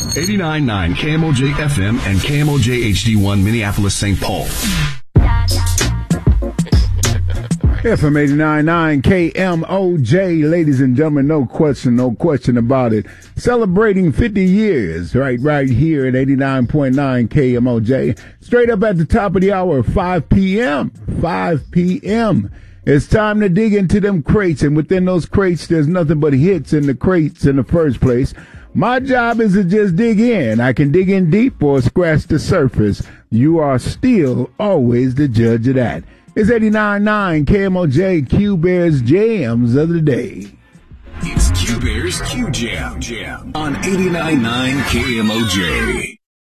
89.9 KMOJ FM and KMOJ HD1 Minneapolis, St. Paul. FM 89.9 KMOJ, ladies and gentlemen, no question about it. Celebrating 50 years right here at 89.9 KMOJ. Straight up at the top of the hour, 5 p.m. 5 p.m. It's time to dig into them crates, and within those crates, there's nothing but hits in the crates in the first place. My job is to just dig in. I can dig in deep or scratch the surface. You are still always the judge of that. It's 89.9 KMOJ, Q Bears Jams of the Day. It's Q Bears Q Jam on 89.9 KMOJ.